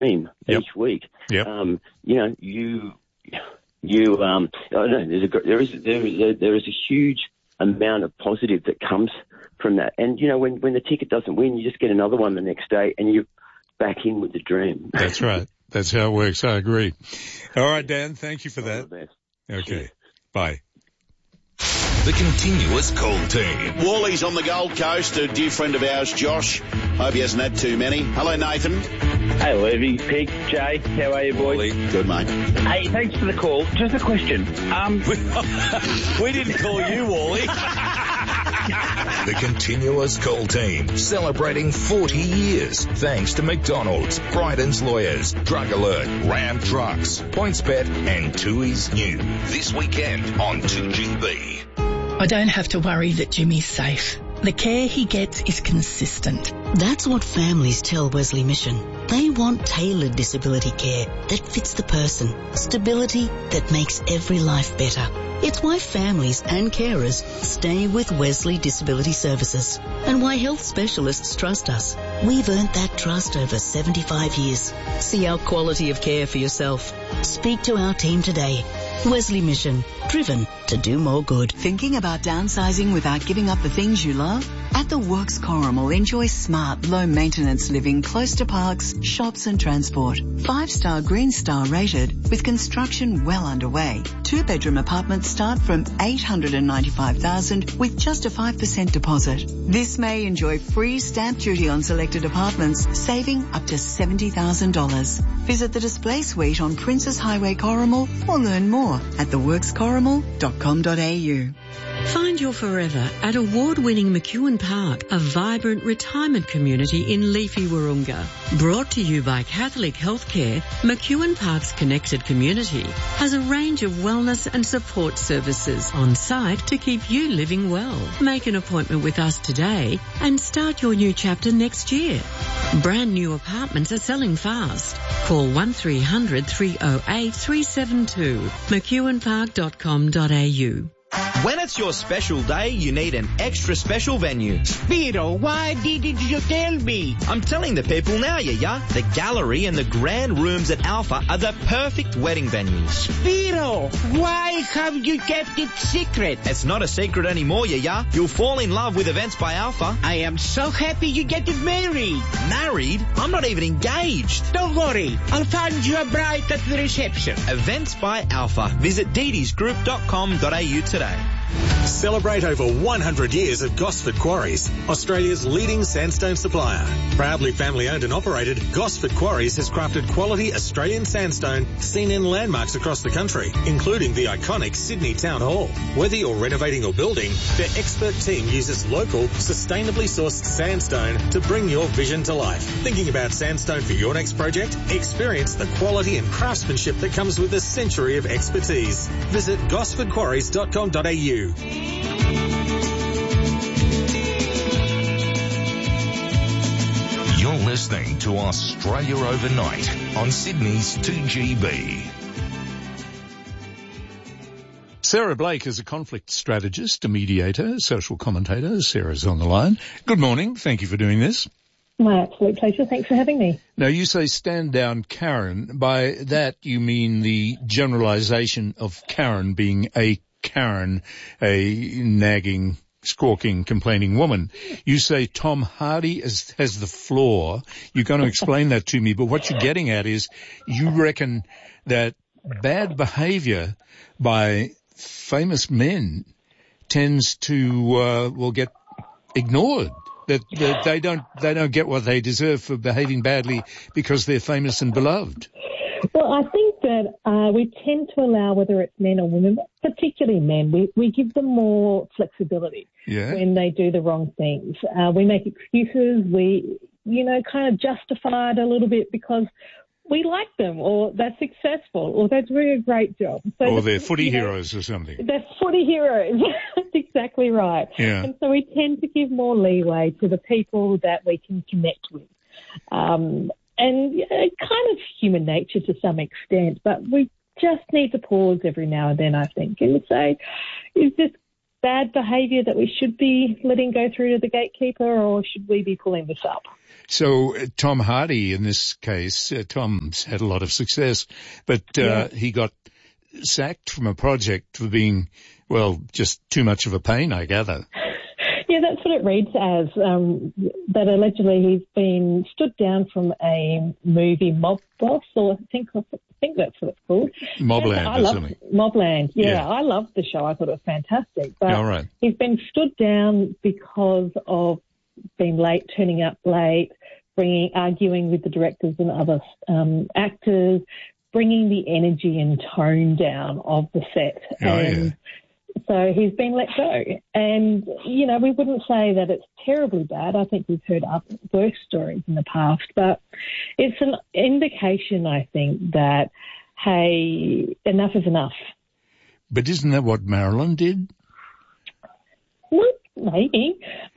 dream each week. Yep. You know, I don't know, there is a huge amount of positive that comes from that. And, you know, when the ticket doesn't win, you just get another one the next day and you're back in with the dream. That's right. That's how it works. I agree. All right, Dan, thank you for that. All the best. Okay. Cheers. Bye. The continuous call team. Wally's on the Gold Coast, a dear friend of ours, Josh. Hope he hasn't had too many. Hello, Nathan. Hey, Levy, Pig, Jay, how are you, boys? Wally. Good, mate. Hey, thanks for the call. Just a question. We didn't call you, Wally. The continuous call team, celebrating 40 years. Thanks to McDonald's, Bryden's Lawyers, Drug Alert, Ram Trucks, PointsBet, and Tooheys New. This weekend on 2GB. I don't have to worry that Jimmy's safe. The care he gets is consistent. That's what families tell Wesley Mission. They want tailored disability care that fits the person. Stability that makes every life better. It's why families and carers stay with Wesley Disability Services and why health specialists trust us. We've earned that trust over 75 years. See our quality of care for yourself. Speak to our team today. Wesley Mission, driven to do more good. Thinking about downsizing without giving up the things you love? At the Works Corrimal, enjoy smart, low-maintenance living close to parks, shops and transport. 5-star Green Star rated with construction well underway. 2-bedroom apartments start from $895,000 with just a 5% deposit. This May, enjoy free stamp duty on selected apartments, saving up to $70,000. Visit the display suite on Princess Highway Corrimal or learn more at theworkscorrimal.com.au. Find your forever at award-winning McEwen Park, a vibrant retirement community in leafy Wahroonga. Brought to you by Catholic Healthcare, McEwen Park's connected community has a range of wellness and support services on site to keep you living well. Make an appointment with us today and start your new chapter next year. Brand new apartments are selling fast. Call 1300 308 372, mcewenpark.com.au. When it's your special day, you need an extra special venue. Spiro, why didn't you tell me? I'm telling the people now, yeah. The gallery and the grand rooms at Alpha are the perfect wedding venues. Spiro, why have you kept it secret? It's not a secret anymore, yeah. You'll fall in love with Events by Alpha. I am so happy you get married. Married? I'm not even engaged. Don't worry, I'll find you a bride at the reception. Events by Alpha. Visit ddisgroup.com.au today. Celebrate over 100 years at Gosford Quarries, Australia's leading sandstone supplier. Proudly family-owned and operated, Gosford Quarries has crafted quality Australian sandstone seen in landmarks across the country, including the iconic Sydney Town Hall. Whether you're renovating or building, their expert team uses local, sustainably sourced sandstone to bring your vision to life. Thinking about sandstone for your next project? Experience the quality and craftsmanship that comes with a century of expertise. Visit gosfordquarries.com.au. You're listening to Australia Overnight on Sydney's 2GB. Sarah Blake is a conflict strategist, a mediator, a social commentator. Sarah's on the line. Good morning. Thank you for doing this. My absolute pleasure. Thanks for having me. Now, you say stand down Karen. By that, you mean the generalisation of Karen being a Karen, a nagging, squawking, complaining woman. You say Tom Hardy has the floor. You're going to explain that to me, but what you're getting at is you reckon that bad behaviour by famous men tends to get ignored. That they don't get what they deserve for behaving badly because they're famous and beloved. Well, I think that we tend to allow, whether it's men or women, but particularly men, we give them more flexibility when they do the wrong things. We make excuses. We, kind of justify it a little bit because we like them, or they're successful, or they're doing a great job. So or they're footy heroes or something. They're footy heroes. That's exactly right. Yeah. And so we tend to give more leeway to the people that we can connect with. And kind of human nature to some extent, but we just need to pause every now and then, I think, and say, is this bad behaviour that we should be letting go through to the gatekeeper, or should we be pulling this up? So Tom Hardy, in this case, Tom's had a lot of success, but he got sacked from a project for being, well, just too much of a pain, I gather. Yeah, that's what it reads as, that allegedly he's been stood down from a movie, Mob Boss, or I think that's what it's called. Mobland, Mobland, yeah. I loved the show. I thought it was fantastic. But he's been stood down because of being late, turning up late, arguing with the directors and other actors, bringing the energy and tone down of the set. So he's been let go. And, you know, we wouldn't say that it's terribly bad. I think we've heard worse stories in the past. But it's an indication, I think, that, hey, enough is enough. But isn't that what Marilyn did? Well, maybe.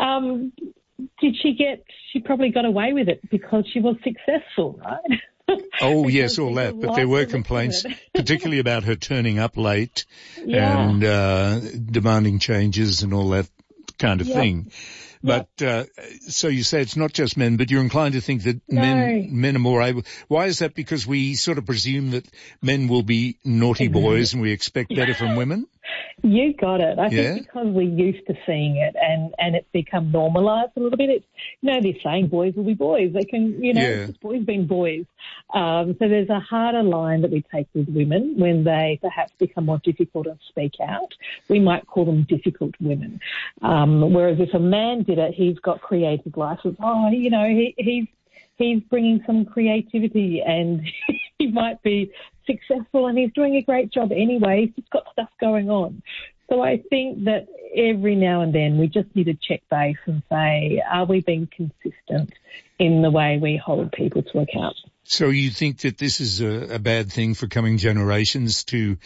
She probably got away with it because she was successful, right? Oh, yes, all that. But there were complaints, particularly about her turning up late and demanding changes and all that kind of thing. But so you say it's not just men, but you're inclined to think that men are more able. Why is that? Because we sort of presume that men will be naughty boys and we expect better from women? You got it. I think because we're used to seeing it and it's become normalised a little bit. It's, you know, they're saying boys will be boys. They can, you know, it's just boys being boys. So there's a harder line that we take with women when they perhaps become more difficult and speak out. We might call them difficult women. Whereas if a man did it, he's got creative license. Oh, you know, he's bringing some creativity and he might be successful and he's doing a great job anyway. He's just got stuff going on. So I think that every now and then we just need to check base and say, are we being consistent in the way we hold people to account? So you think that this is a bad thing for coming generations to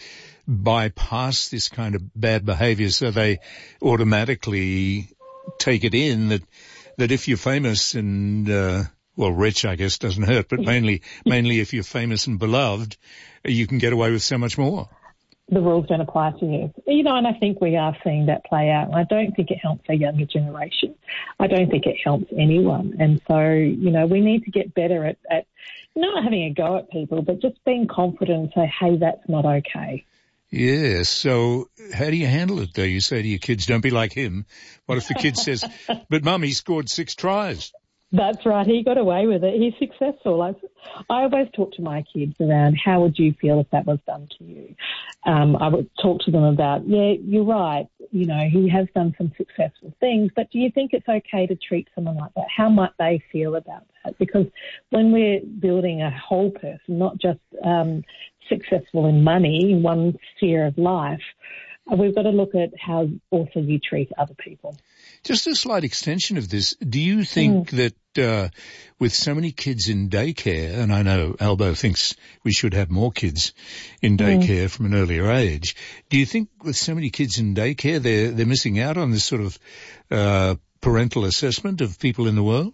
bypass this kind of bad behaviour so they automatically take it in that if you're famous and, well, rich, I guess, doesn't hurt, but mainly if you're famous and beloved, you can get away with so much more. The rules don't apply to you. You know, and I think we are seeing that play out. And I don't think it helps our younger generation. I don't think it helps anyone. And so, you know, we need to get better at not having a go at people, but just being confident and say, hey, that's not okay. Yeah, so how do you handle it, though? You say to your kids, don't be like him. What if the kid says, but Mum, he scored 6 tries? That's right. He got away with it. He's successful. I always talk to my kids around how would you feel if that was done to you. I would talk to them about, yeah, you're right. You know, he has done some successful things, but do you think it's okay to treat someone like that? How might they feel about that? Because when we're building a whole person, not just successful in money, in one sphere of life, we've got to look at how also you treat other people. Just a slight extension of this, do you think that with so many kids in daycare, and I know Albo thinks we should have more kids in daycare from an earlier age, do you think with so many kids in daycare they're missing out on this sort of parental assessment of people in the world?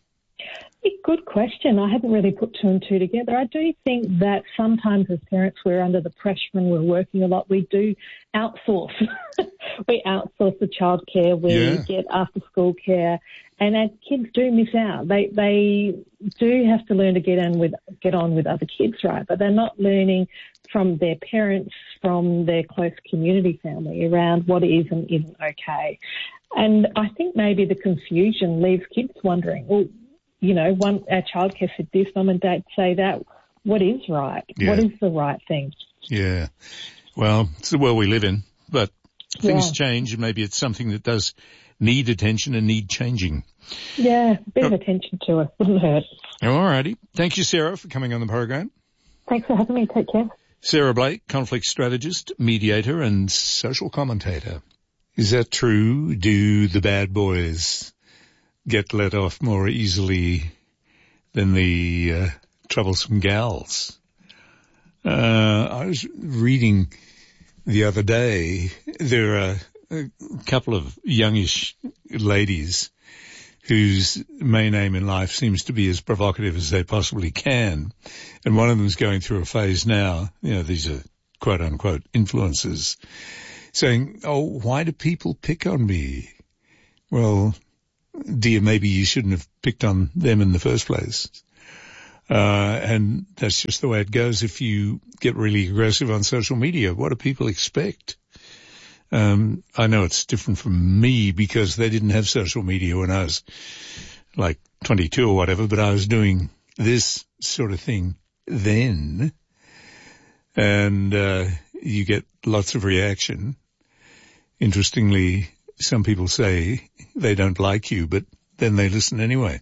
Good question. I haven't really put 2 and 2 together. I do think that sometimes as parents we're under the pressure and we're working a lot. We do outsource. We outsource the childcare. We get after school care. And as kids do miss out, they do have to learn to get on with other kids, right? But they're not learning from their parents, from their close community family around what is and isn't okay. And I think maybe the confusion leaves kids wondering, well, you know, our childcare said this, Mum and Dad say that. What is right? Yeah. What is the right thing? Yeah. Well, it's the world we live in, but things change and maybe it's something that does need attention and need changing. Yeah, a bit of attention to it. Wouldn't hurt. All righty. Thank you, Sarah, for coming on the program. Thanks for having me. Take care. Sarah Blake, conflict strategist, mediator and social commentator. Is that true? Do the bad boys get let off more easily than the troublesome gals? I was reading the other day, there are a couple of youngish ladies whose main aim in life seems to be as provocative as they possibly can. And one of them is going through a phase now, you know, these are quote-unquote influencers, saying, oh, why do people pick on me? Well, dear, maybe you shouldn't have picked on them in the first place. And that's just the way it goes if you get really aggressive on social media. What do people expect? I know it's different from me because they didn't have social media when I was like 22 or whatever, but I was doing this sort of thing then. And you get lots of reaction. Interestingly, some people say they don't like you, but then they listen anyway.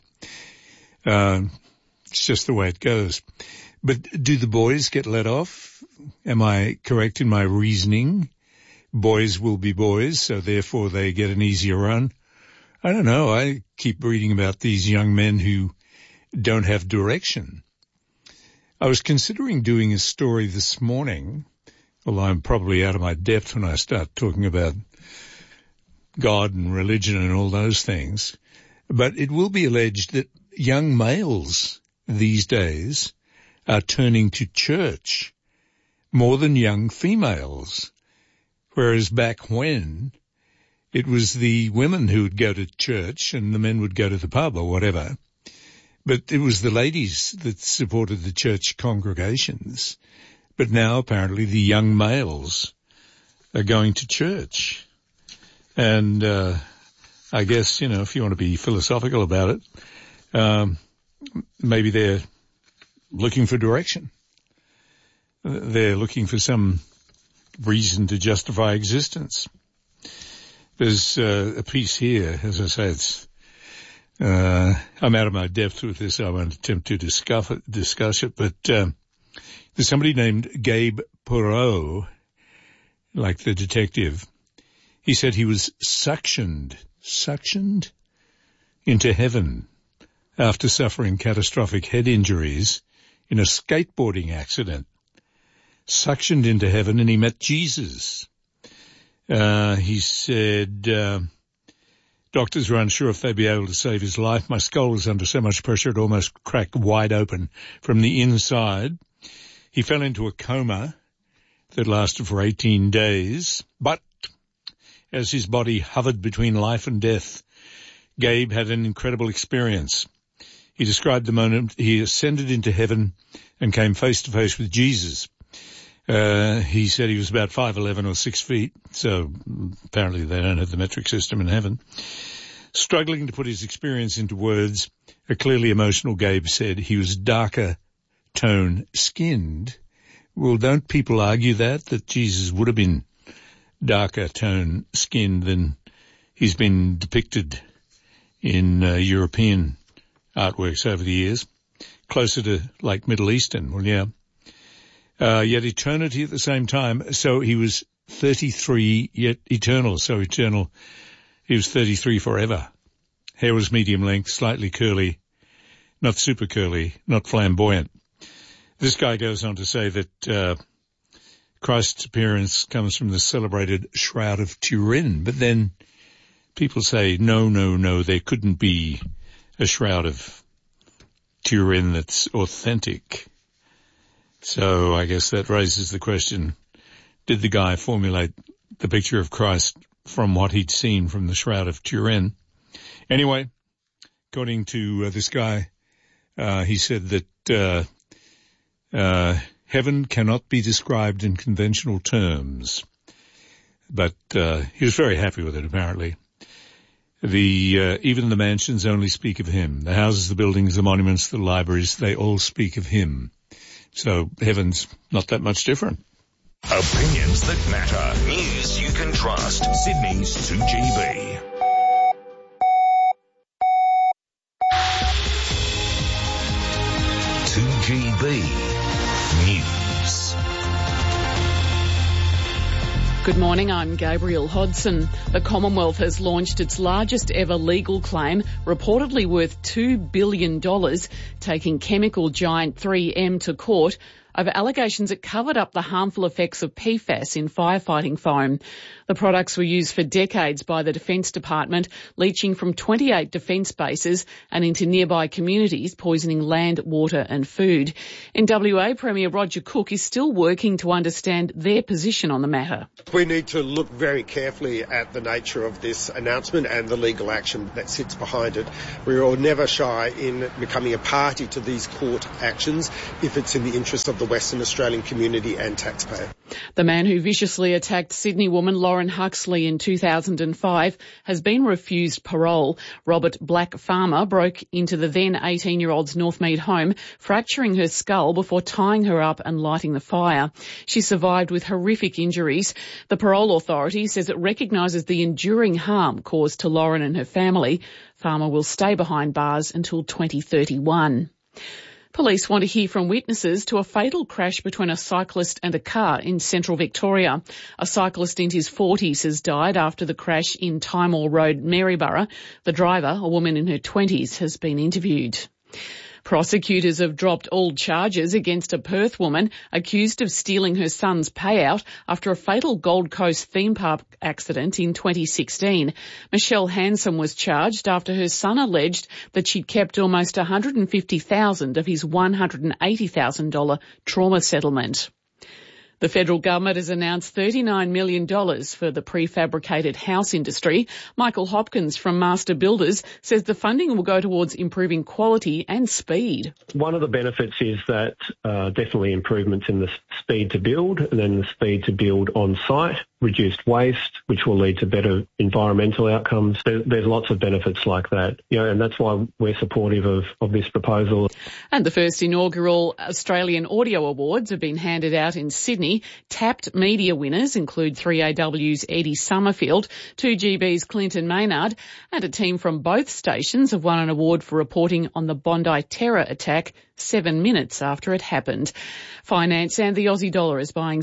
It's just the way it goes. But do the boys get let off? Am I correct in my reasoning? Boys will be boys, so therefore they get an easier run. I don't know. I keep reading about these young men who don't have direction. I was considering doing a story this morning, although I'm probably out of my depth when I start talking about God and religion and all those things. But it will be alleged that young males these days are turning to church more than young females. Whereas back when it was the women who would go to church and the men would go to the pub or whatever. But it was the ladies that supported the church congregations. But now apparently the young males are going to church. And I guess, you know, if you want to be philosophical about it, maybe they're looking for direction. They're looking for some reason to justify existence. There's a piece here, as I say, it's I'm out of my depth with this. I won't attempt to discuss it, but there's somebody named Gabe Perot, like the detective. He said he was suctioned into heaven after suffering catastrophic head injuries in a skateboarding accident. Suctioned into heaven, and he met Jesus. He said, doctors were unsure if they'd be able to save his life. My skull was under so much pressure it almost cracked wide open from the inside. He fell into a coma that lasted for 18 days. But as his body hovered between life and death, Gabe had an incredible experience. He described the moment he ascended into heaven and came face to face with Jesus. He said he was about 5'11" or 6 feet, so apparently they don't have the metric system in heaven. Struggling to put his experience into words, a clearly emotional Gabe said he was darker tone skinned. Well, don't people argue that Jesus would have been darker tone skinned than he's been depicted in European artworks over the years? Closer to like Middle Eastern, well, yeah. Yet eternity at the same time. So he was 33, yet eternal. So eternal. He was 33 forever. Hair was medium length, slightly curly, not super curly, not flamboyant. This guy goes on to say that Christ's appearance comes from the celebrated Shroud of Turin. But then people say, no, there couldn't be a Shroud of Turin that's authentic. So I guess that raises the question, did the guy formulate the picture of Christ from what he'd seen from the Shroud of Turin? Anyway, according to this guy, he said that heaven cannot be described in conventional terms. But he was very happy with it, apparently. Even the mansions only speak of him. The houses, the buildings, the monuments, the libraries, they all speak of him. So heaven's not that much different. Opinions that matter. News you can trust. Sydney's 2GB. News. Good morning, I'm Gabrielle Hodson. The Commonwealth has launched its largest ever legal claim, reportedly worth $2 billion, taking chemical giant 3M to court over allegations it covered up the harmful effects of PFAS in firefighting foam. The products were used for decades by the Defence Department, leaching from 28 defence bases and into nearby communities, poisoning land, water and food. In WA, Premier Roger Cook is still working to understand their position on the matter. We need to look very carefully at the nature of this announcement and the legal action that sits behind it. We will never shy in becoming a party to these court actions if it's in the interest of the Western Australian community and taxpayer. The man who viciously attacked Sydney woman Lauren Huxley in 2005 has been refused parole. Robert Black Farmer broke into the then 18-year-old's Northmead home, fracturing her skull before tying her up and lighting the fire. She survived with horrific injuries. The parole authority says it recognises the enduring harm caused to Lauren and her family. Farmer will stay behind bars until 2031. Police want to hear from witnesses to a fatal crash between a cyclist and a car in central Victoria. A cyclist in his 40s has died after the crash in Timor Road, Maryborough. The driver, a woman in her 20s, has been interviewed. Prosecutors have dropped all charges against a Perth woman accused of stealing her son's payout after a fatal Gold Coast theme park accident in 2016. Michelle Hanson was charged after her son alleged that she'd kept almost $150,000 of his $180,000 trauma settlement. The federal government has announced $39 million for the prefabricated house industry. Michael Hopkins from Master Builders says the funding will go towards improving quality and speed. One of the benefits is that definitely improvements in the speed to build and then the speed to build on site, reduced waste, which will lead to better environmental outcomes. There's lots of benefits like that, and that's why we're supportive of this proposal. And the first inaugural Australian Audio Awards have been handed out in Sydney. Tapped media winners include 3AW's Eddie Summerfield, 2GB's Clinton Maynard, and a team from both stations have won an award for reporting on the Bondi terror attack 7 minutes after it happened. Finance and the Aussie dollar is buying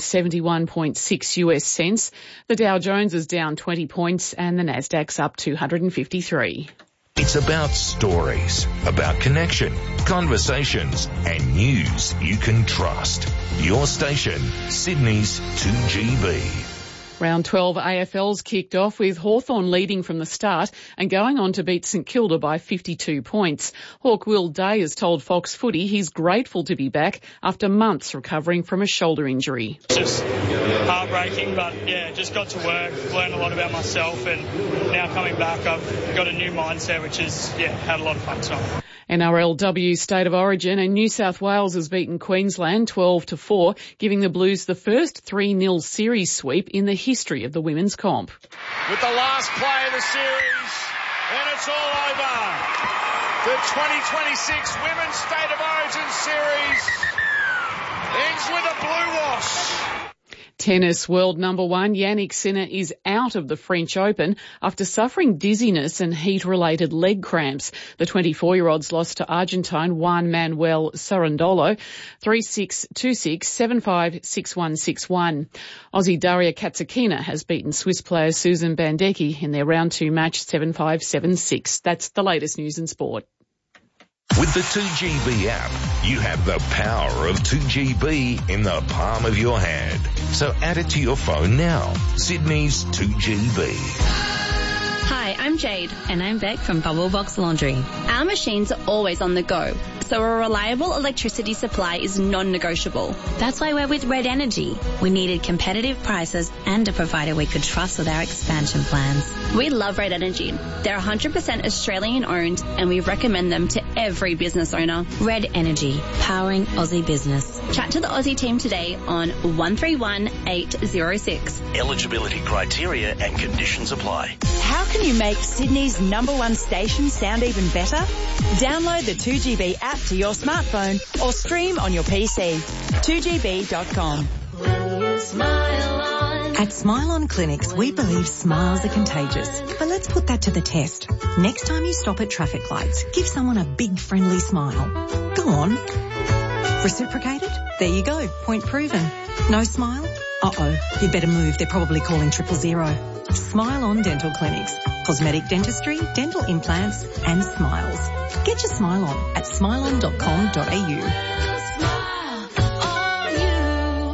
71.6 US cents. The Dow Jones is down 20 points and the Nasdaq's up 253. It's about stories, about connection, conversations and news you can trust. Your station, Sydney's 2GB. Round 12 AFL's kicked off with Hawthorn leading from the start and going on to beat St Kilda by 52 points. Hawk Will Day has told Fox Footy he's grateful to be back after months recovering from a shoulder injury. Just heartbreaking, but just got to work, learned a lot about myself, and now coming back I've got a new mindset, which is, had a lot of fun tonight. NRLW State of Origin and New South Wales has beaten Queensland 12-4, giving the Blues the first 3-0 series sweep in the history of the women's comp. With the last play of the series, and it's all over. The 2026 Women's State of Origin series ends with a blue wash. Tennis world number one Yannick Sinner is out of the French Open after suffering dizziness and heat-related leg cramps. The 24-year-old's lost to Argentine Juan Manuel Cerundolo 3-6, 2-6, 7-5, 6-1, 6-1. Aussie Daria Katsakina has beaten Swiss player Susan Bandecki in their round 2 match 7-5, 7-6. That's the latest news in sport. With the 2GB app, you have the power of 2GB in the palm of your hand. So add it to your phone now. Sydney's 2GB. Hi, I'm Jade. And I'm Beck from Bubble Box Laundry. Our machines are always on the go, so a reliable electricity supply is non-negotiable. That's why we're with Red Energy. We needed competitive prices and a provider we could trust with our expansion plans. We love Red Energy. They're 100% Australian owned and we recommend them to every business owner. Red Energy, powering Aussie business. Chat to the Aussie team today on 131 806. Eligibility criteria and conditions apply. How can you make Sydney's #1 station sound even better? Download the 2GB app to your smartphone or stream on your PC. 2GB.com. At Smile On Clinics, we believe smiles are contagious. But let's put that to the test. Next time you stop at traffic lights, give someone a big friendly smile. Go on. Reciprocated? There you go. Point proven. No smile? Uh-oh. You'd better move. They're probably calling 000. Smile On Dental Clinics. Cosmetic dentistry, dental implants and smiles. Get your smile on at smileon.com.au.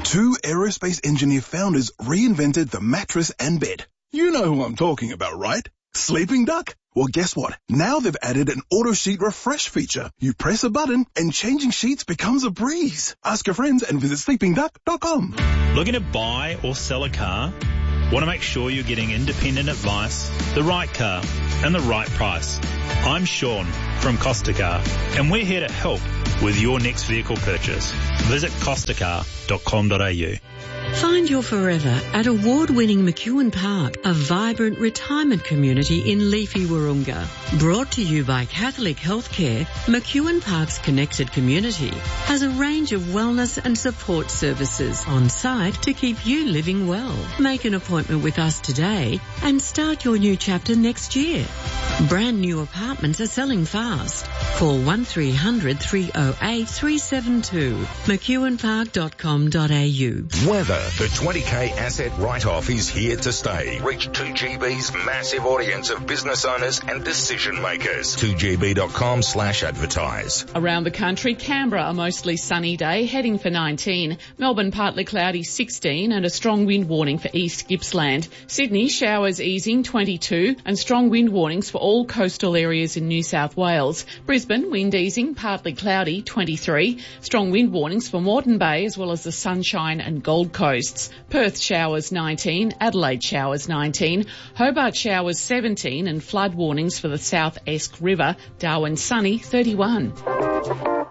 2 aerospace engineer founders reinvented the mattress and bed. You know who I'm talking about, right? Sleeping Duck? Well, guess what? Now they've added an auto sheet refresh feature. You press a button and changing sheets becomes a breeze. Ask your friends and visit sleepingduck.com. Looking to buy or sell a car? Want to make sure you're getting independent advice, the right car, and the right price? I'm Sean from Costa Car, and we're here to help with your next vehicle purchase. Visit costacar.com.au. Find your forever at award-winning McEwen Park, a vibrant retirement community in leafy Wahroonga. Brought to you by Catholic Healthcare, McEwen Park's connected community has a range of wellness and support services on site to keep you living well. Make an appointment with us today and start your new chapter next year. Brand new apartments are selling fast. Call 1300 308 372. McEwenpark.com.au. Weather. The 20K asset write-off is here to stay. Reach 2GB's massive audience of business owners and decision makers. 2GB.com/advertise. Around the country, Canberra a mostly sunny day, heading for 19. Melbourne partly cloudy 16 and a strong wind warning for East Gippsland. Sydney showers easing 22 and strong wind warnings for all coastal areas in New South Wales. Brisbane wind easing partly cloudy 23. Strong wind warnings for Moreton Bay as well as the Sunshine and Gold Coast. Perth showers 19, Adelaide showers 19, Hobart showers 17 and flood warnings for the South Esk River, Darwin sunny 31.